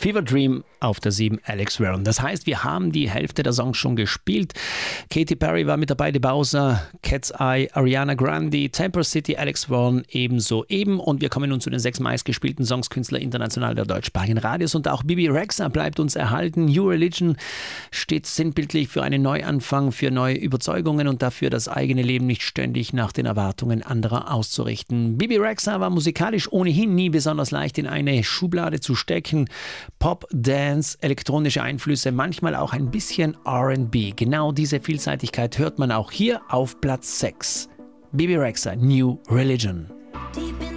Fever Dream auf der 7 Alex Warren. Das heißt, wir haben die Hälfte der Songs schon gespielt. Katy Perry war mit dabei, The Bowser, Cat's Eye, Ariana Grande, Temper City, Alex Warren ebenso eben. Und wir kommen nun zu den 6 meistgespielten Songs Künstler international der deutschsprachigen Radios. Und auch Bebe Rexha bleibt uns erhalten. New Religion steht sinnbildlich für einen Neuanfang, für neue Überzeugungen und dafür, das eigene Leben nicht ständig nach den Erwartungen anderer auszurichten. Bebe Rexha war musikalisch ohnehin nie besonders leicht in eine Schublade zu stecken. Pop, Dance, elektronische Einflüsse, manchmal auch ein bisschen R&B. Genau diese Vielseitigkeit hört man auch hier auf Platz 6. Bebe Rexha, New Religion.